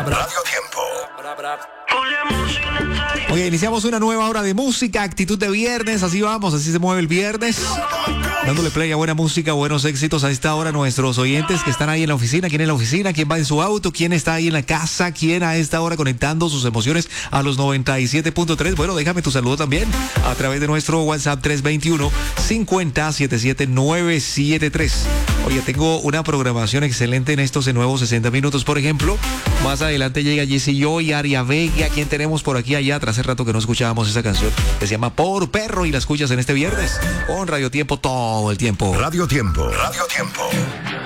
Radio Tiempo. Oye, iniciamos una nueva hora de música, actitud de viernes, así vamos, así se mueve el viernes. Dándole play a buena música, buenos éxitos a esta hora. Nuestros oyentes que están ahí en la oficina, quién en la oficina, quién va en su auto, quién está ahí en la casa, quién a esta hora conectando sus emociones a los 97.3. Bueno, déjame tu saludo también a través de nuestro WhatsApp 321-50-77973. Oye, tengo una programación excelente en estos nuevos 60 minutos. Por ejemplo, más adelante llega Jesse Joy, Aria Vega, quien tenemos por aquí allá. Hace rato que no escuchábamos esa canción que se llama Por Perro y la escuchas en este viernes con Radio Tiempo todo el tiempo. Radio Tiempo. Radio Tiempo.